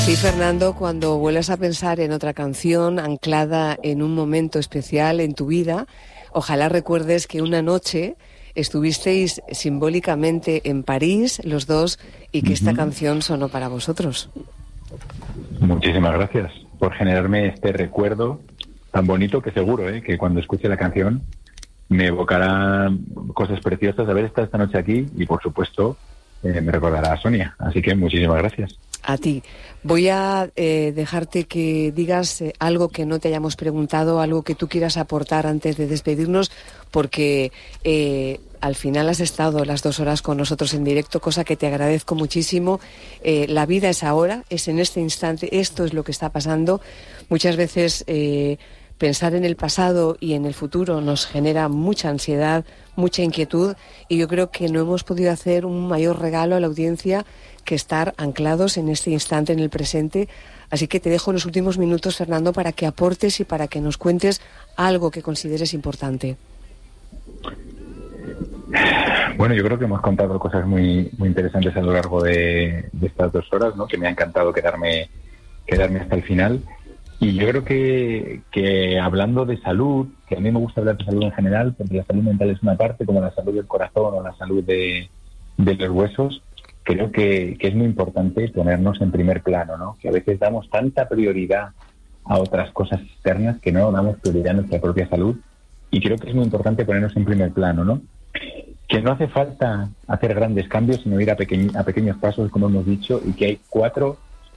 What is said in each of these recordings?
Sí, Fernando, cuando vuelvas a pensar en otra canción anclada en un momento especial en tu vida, ojalá recuerdes que una noche estuvisteis simbólicamente en París, los dos, y que esta canción sonó para vosotros. Muchísimas gracias por generarme este recuerdo tan bonito que seguro que cuando escuche la canción me evocará cosas preciosas de haber estado esta noche aquí y, por supuesto, me recordará a Sonia. Así que muchísimas gracias. A ti. Voy a dejarte que digas algo que no te hayamos preguntado, algo que tú quieras aportar antes de despedirnos, porque al final has estado las 2 horas con nosotros en directo, cosa que te agradezco muchísimo. La vida es ahora, es en este instante, esto es lo que está pasando. Muchas veces pensar en el pasado y en el futuro nos genera mucha ansiedad, mucha inquietud, y yo creo que no hemos podido hacer un mayor regalo a la audiencia que estar anclados en este instante, en el presente. Así que te dejo los últimos minutos, Fernando, para que aportes y para que nos cuentes algo que consideres importante. Bueno, yo creo que hemos contado cosas muy interesantes a lo largo de estas 2 horas, ¿no? Que me ha encantado quedarme hasta el final. Y yo creo que hablando de salud, que a mí me gusta hablar de salud en general, porque la salud mental es una parte, como la salud del corazón o la salud de los huesos, creo que es muy importante ponernos en primer plano, ¿no? Que a veces damos tanta prioridad a otras cosas externas que no damos prioridad a nuestra propia salud, y creo que es muy importante ponernos en primer plano, ¿no? Que no hace falta hacer grandes cambios, sino ir a pequeños pasos, como hemos dicho, y que hay 4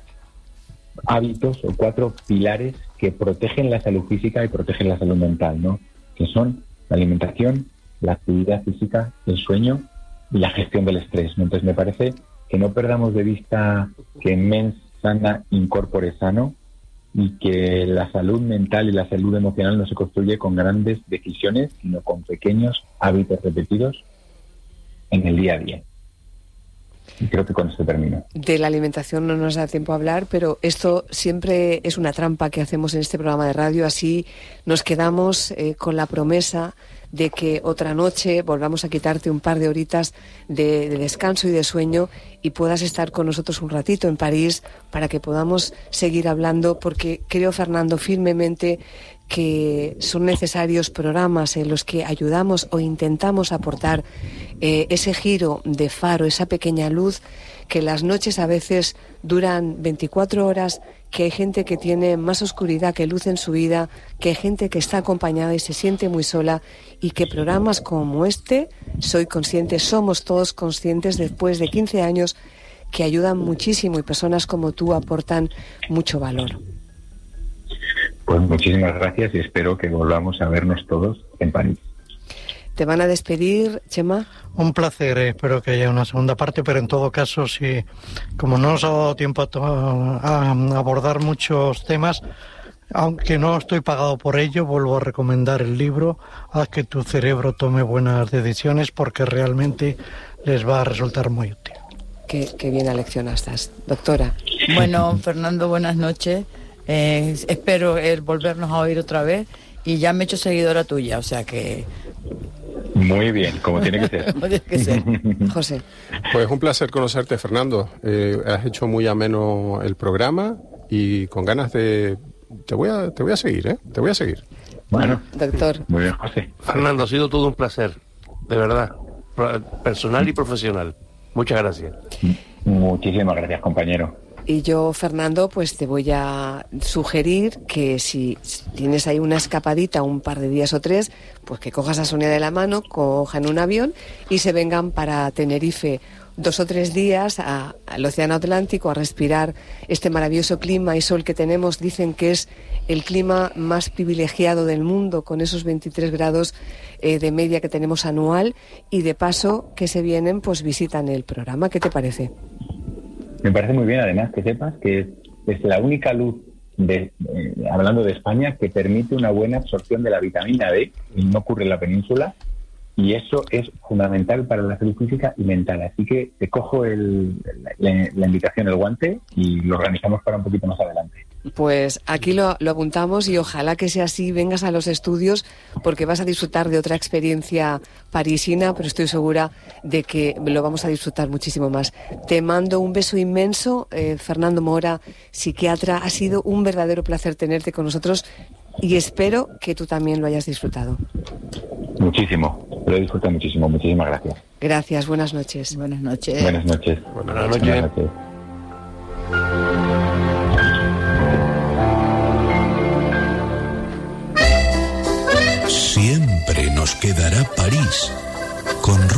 hábitos o 4 pilares que protegen la salud física y protegen la salud mental, ¿no? Que son la alimentación, la actividad física, el sueño y la gestión del estrés, ¿no? Entonces me parece que no perdamos de vista que mens sana in corpore sano, y que la salud mental y la salud emocional no se construye con grandes decisiones, sino con pequeños hábitos repetidos en el día a día. Y creo que con esto termino. De la alimentación no nos da tiempo a hablar, pero esto siempre es una trampa que hacemos en este programa de radio. Así nos quedamos con la promesa de que otra noche volvamos a quitarte un par de horitas de descanso y de sueño y puedas estar con nosotros un ratito en París para que podamos seguir hablando, porque creo, Fernando, firmemente que son necesarios programas en los que ayudamos o intentamos aportar ese giro de faro, esa pequeña luz, que las noches a veces duran 24 horas, que hay gente que tiene más oscuridad que luz en su vida, que hay gente que está acompañada y se siente muy sola, y que programas como este, soy consciente, somos todos conscientes después de 15 años, que ayudan muchísimo y personas como tú aportan mucho valor. Pues muchísimas gracias y espero que volvamos a vernos todos en París. ¿Te van a despedir, Chema? Un placer, espero que haya una segunda parte, pero en todo caso, sí, como no nos ha dado tiempo a abordar muchos temas, aunque no estoy pagado por ello, vuelvo a recomendar el libro, Haz que tu cerebro tome buenas decisiones, porque realmente les va a resultar muy útil. Qué bien aleccionadas, doctora. Bueno, Fernando, buenas noches. Espero volvernos a oír otra vez, y ya me he hecho seguidora tuya, o sea que... Muy bien, como tiene que ser. Como tiene que ser. José. Pues un placer conocerte, Fernando. Has hecho muy ameno el programa y con ganas de... Te voy a seguir, ¿eh? Te voy a seguir. Bueno, doctor. Muy bien, José. Fernando, ha sido todo un placer, de verdad, personal y profesional. Muchas gracias. Muchísimas gracias, compañero. Y yo, Fernando, pues te voy a sugerir que si tienes ahí una escapadita, un par de días o 3, pues que cojas a Sonia de la mano, cojan un avión y se vengan para Tenerife 2 o 3 días al Océano Atlántico a respirar este maravilloso clima y sol que tenemos. Dicen que es el clima más privilegiado del mundo, con esos 23 grados de media que tenemos anual, y de paso que se vienen, pues visitan el programa. ¿Qué te parece? Me parece muy bien, además, que sepas que es la única luz, hablando de España, que permite una buena absorción de la vitamina D, y no ocurre en la península, y eso es fundamental para la salud física y mental. Así que te cojo la invitación, el guante, y lo organizamos para un poquito más adelante. Pues aquí lo apuntamos y ojalá que sea así, vengas a los estudios porque vas a disfrutar de otra experiencia parisina, pero estoy segura de que lo vamos a disfrutar muchísimo más. Te mando un beso inmenso, Fernando Mora, psiquiatra, ha sido un verdadero placer tenerte con nosotros y espero que tú también lo hayas disfrutado. Muchísimo, lo he disfrutado muchísimo, muchísimas gracias. Gracias, buenas noches. Buenas noches. Buenas noches. Buenas noches. Buenas noches. Siempre nos quedará París con